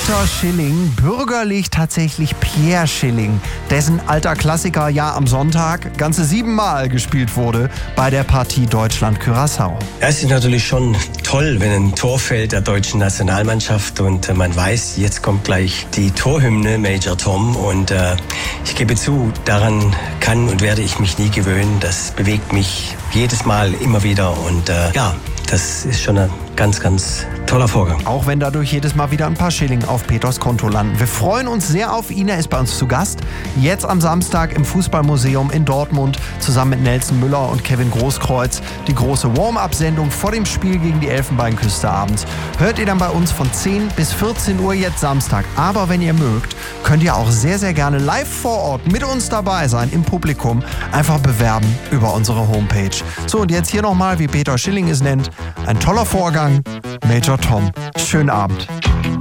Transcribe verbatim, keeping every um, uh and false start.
Peter Schilling, bürgerlich tatsächlich Pierre Schilling, dessen alter Klassiker ja am Sonntag ganze siebenmal gespielt wurde bei der Partie Deutschland-Curaçao. Ja, es ist natürlich schon toll, wenn ein Tor fällt der deutschen Nationalmannschaft und man weiß, jetzt kommt gleich die Torhymne Major Tom und äh, ich gebe zu, daran kann und werde ich mich nie gewöhnen. Das bewegt mich jedes Mal immer wieder und äh, ja, das ist schon ein ganz, ganz toller Vorgang. Auch wenn dadurch jedes Mal wieder ein paar Schilling auf Peters Konto landen. Wir freuen uns sehr auf ihn. Er ist bei uns zu Gast. Jetzt am Samstag im Fußballmuseum in Dortmund zusammen mit Nelson Müller und Kevin Großkreuz. Die große Warm-up-Sendung vor dem Spiel gegen die Elfenbeinküste abends. Hört ihr dann bei uns von zehn bis vierzehn Uhr jetzt Samstag. Aber wenn ihr mögt, könnt ihr auch sehr, sehr gerne live vor Ort mit uns dabei sein im Publikum. Einfach bewerben über unsere Homepage. So, und jetzt hier nochmal, wie Peter Schilling es nennt, ein toller Vorgang. Major Tom. Schönen Abend.